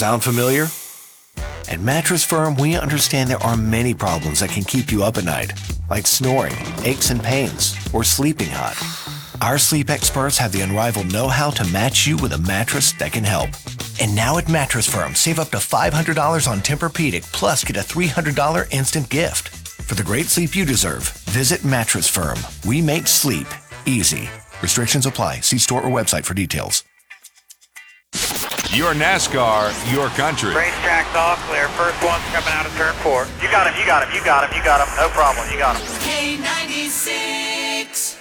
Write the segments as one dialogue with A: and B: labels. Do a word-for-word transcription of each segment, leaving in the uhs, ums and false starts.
A: Sound familiar? At Mattress Firm, we understand there are many problems that can keep you up at night, like snoring, aches and pains, or sleeping hot. Our sleep experts have the unrivaled know-how to match you with a mattress that can help. And now at Mattress Firm, save up to five hundred dollars on Tempur-Pedic, plus get a three hundred dollars instant gift. For the great sleep you deserve, visit Mattress Firm. We make sleep easy. Restrictions apply. See store or website for details.
B: Your NASCAR, your country.
C: Racetrack's all clear. First one's coming out of turn four. You got him, you got him, you got him, you got him. No problem, you got him.
D: K ninety-six.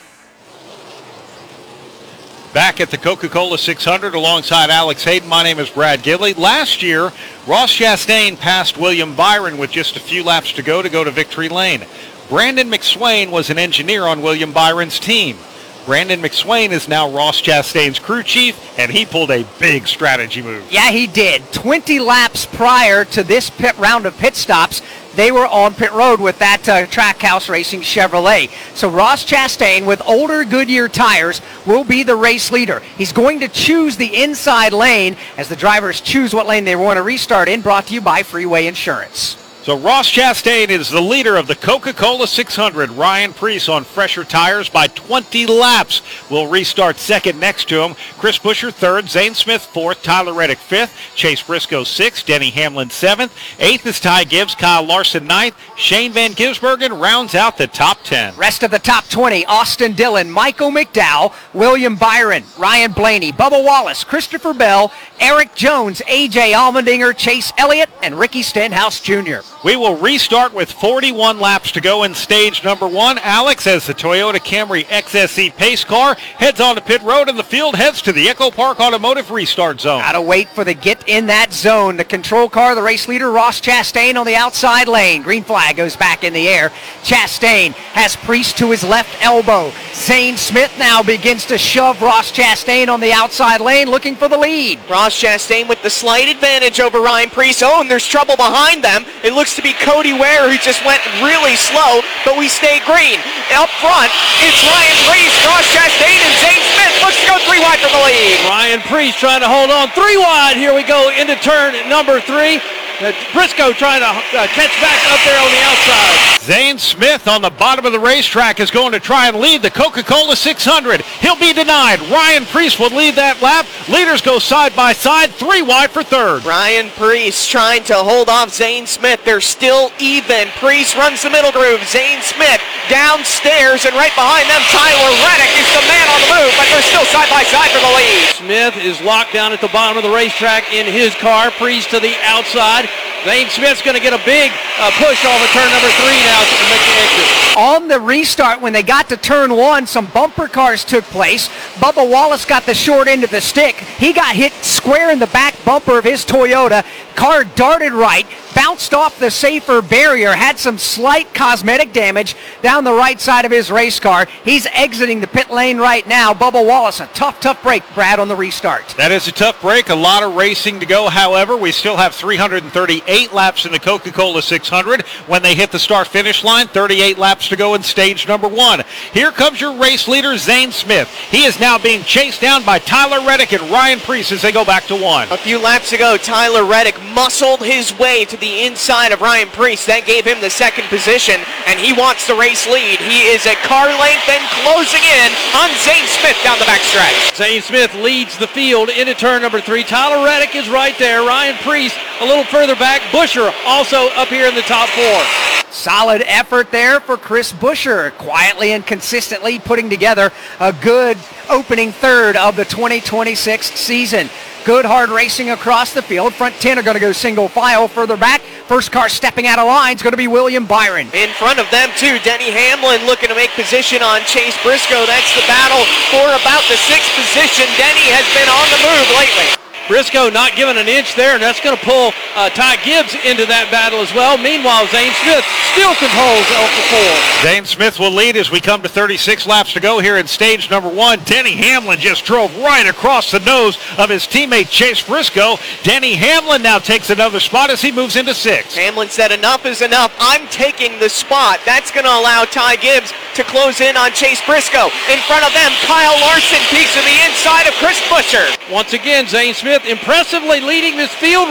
E: Back at the Coca-Cola six hundred alongside Alex Hayden. My name is Brad Gidley. Last year, Ross Chastain passed William Byron with just a few laps to go to go to victory lane. Brandon McSwain was an engineer on William Byron's team. Brandon McSwain is now Ross Chastain's crew chief, and he pulled a big strategy move.
F: Yeah, he did. twenty laps prior to this pit round of pit stops, they were on pit road with that uh, Trackhouse Racing Chevrolet. So Ross Chastain, with older Goodyear tires, will be the race leader. He's going to choose the inside lane as the drivers choose what lane they want to restart in, brought to you by Freeway Insurance.
E: So Ross Chastain is the leader of the Coca-Cola six hundred. Ryan Preece on fresher tires by twenty laps will restart second next to him. Chris Buescher third, Zane Smith fourth, Tyler Reddick fifth, Chase Briscoe sixth, Denny Hamlin seventh, eighth is Ty Gibbs, Kyle Larson ninth, Shane Van Gisbergen rounds out the top ten.
F: Rest of the top twenty, Austin Dillon, Michael McDowell, William Byron, Ryan Blaney, Bubba Wallace, Christopher Bell, Eric Jones, A J Allmendinger, Chase Elliott, and Ricky Stenhouse Junior
E: We will restart with forty-one laps to go in stage number one. Alex, as the Toyota Camry X S E pace car heads on to pit road, and the field heads to the Echo Park Automotive restart zone.
F: Gotta wait for the get in that zone. The control car, the race leader, Ross Chastain on the outside lane. Green flag goes back in the air. Chastain has Preece to his left elbow. Zane Smith now begins to shove Ross Chastain on the outside lane, looking for the lead.
G: Ross Chastain with the slight advantage over Ryan Preece. Oh, and there's trouble behind them. It looks to be Cody Ware, who just went really slow, but we stay green. Up front, it's Ryan Preece, Ross Chastain, and Zane Smith looks to go three wide for the lead.
H: Ryan Preece trying to hold on three wide. Here we go into turn number three. Uh, Briscoe trying to uh, catch back up there on the outside.
E: Zane Smith on the bottom of the racetrack is going to try and lead the Coca-Cola six hundred. He'll be denied. Ryan Preece will lead that lap. Leaders go side by side, three wide for third.
G: Ryan Preece trying to hold off Zane Smith. They're still even. Preece runs the middle groove. Zane Smith downstairs, and right behind them, Tyler Reddick is the man on the move, but they're still side by side for the lead.
H: Smith is locked down at the bottom of the racetrack in his car. Preece to the outside. Zane Smith's going to get a big uh, push off of turn number three now to make the exit.
F: On the restart, when they got to turn one, some bumper cars took place. Bubba Wallace got the short end of the stick. He got hit square in the back bumper of his Toyota. Car darted right, bounced off the safer barrier, had some slight cosmetic damage down the right side of his race car. He's exiting the pit lane right now. Bubba Wallace, a tough, tough break, Brad, on the restart.
E: That is a tough break. A lot of racing to go. However, we still have three hundred thirty-eight laps in the Coca-Cola six hundred. When they hit the start-finish line, thirty-eight laps to go in stage number one. Here comes your race leader, Zane Smith. He is now being chased down by Tyler Reddick and Ryan Preece as they go back to one.
G: A few laps ago, Tyler Reddick muscled his way to the inside of Ryan Preece. That gave him the second position, and he wants the race lead. He is at car length and closing in on Zane Smith down the backstretch.
H: Zane Smith leads the field into turn number three. Tyler Reddick is right there. Ryan Preece a little further back. Buescher also up here in the top four.
F: Solid effort there for Chris Buescher, quietly and consistently putting together a good opening third of the twenty twenty-six season. Good hard racing across the field. Front ten are going to go single file further back. First car stepping out of line is going to be William Byron.
G: In front of them, too, Denny Hamlin looking to make position on Chase Briscoe. That's the battle for about the sixth position. Denny has been on the move lately.
H: Briscoe not giving an inch there, and that's going to pull uh, Ty Gibbs into that battle as well. Meanwhile, Zane Smith still controls Alpha four.
E: Zane Smith will lead as we come to thirty-six laps to go here in stage number one. Denny Hamlin just drove right across the nose of his teammate Chase Briscoe. Denny Hamlin now takes another spot as he moves into sixth.
G: Hamlin said enough is enough. I'm taking the spot. That's going to allow Ty Gibbs to close in on Chase Briscoe. In front of them, Kyle Larson peeks to the inside of Chris Buescher.
H: Once again, Zane Smith impressively leading this field